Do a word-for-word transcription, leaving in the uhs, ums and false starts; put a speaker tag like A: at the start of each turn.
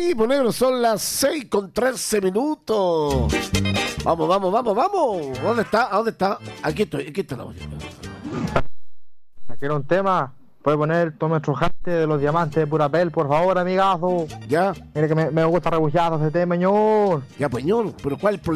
A: Sí, pues negro, son las seis con trece minutos. Vamos, vamos, vamos, vamos. ¿Dónde está? ¿A dónde está? Aquí estoy, aquí está la voz.
B: Aquí era un tema. Puede poner el tome trujante de los diamantes de Purapel, por favor, amigazo.
A: Ya.
B: Mire que me, me gusta rebullado ese tema, señor.
A: Ya, pues, ñor, pero ¿cuál es el problema?